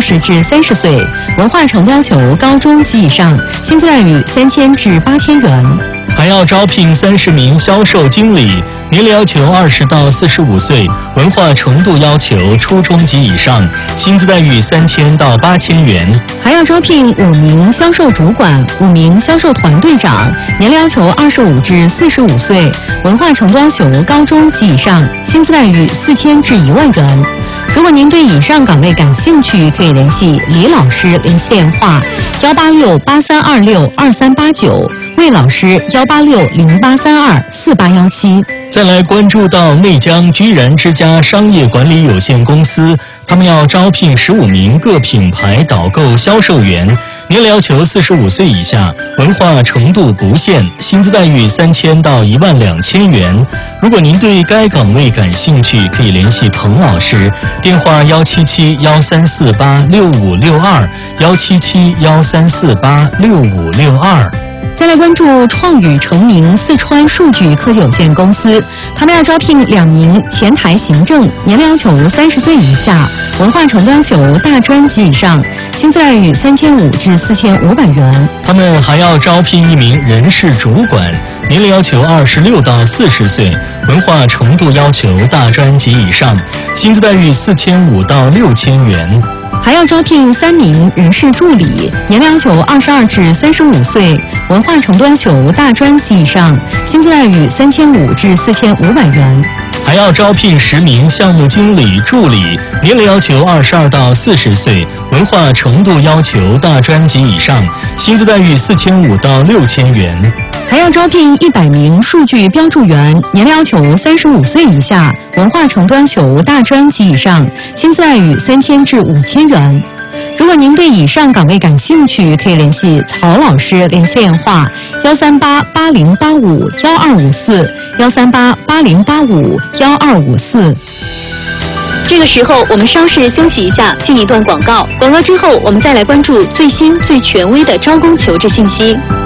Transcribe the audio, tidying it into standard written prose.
20至30岁，文化程度要求高中及以上，薪资待遇3000至8000元。 还要招聘30名销售经理，年龄要求20到45岁，文化程度要求初中及以上，薪资待遇3000到8000元。 还要招聘5名销售主管、5名销售团队长，年龄要求25至45岁，文化程度要求高中及以上，薪资待遇4000至1万元。如果您对以上岗位感兴趣，可以联系李老师联系电话18683262389，魏老师18608324817。 再来关注到内江居然之家商业管理有限公司，他们要招聘15名各品牌导购销售员，年龄要求45岁以下，文化程度不限，薪资待遇3000到12000元。如果您对该岗位感兴趣，可以联系彭老师，电话17713486562，17713486562。 再来关注创宇成名四川数据科技有限公司，他们要招聘2名前台行政，年龄要求30岁以下，文化程度要求大专及以上，薪资待遇3500至4500元。 他们还要招聘1名人事主管，年龄要求26到40岁，文化程度要求大专及以上，薪资待遇4500到6000元。 还要招聘3名人事助理，年龄要求22至35岁，文化程度要求大专及以上，薪资待遇3500至4500元。 还要招聘10名项目经理助理，年龄要求22到40岁，文化程度要求大专及以上，薪资待遇4500到6000元。 还要招聘100名数据标注员，年龄要求35岁以下，文化程度要求大专及以上，薪资待遇3000至5000元。如果您对以上岗位感兴趣，可以联系曹老师联系电话13880851224，13880851254。这个时候我们稍事休息一下，进一段广告。广告之后，我们再来关注最新最权威的招工求职信息。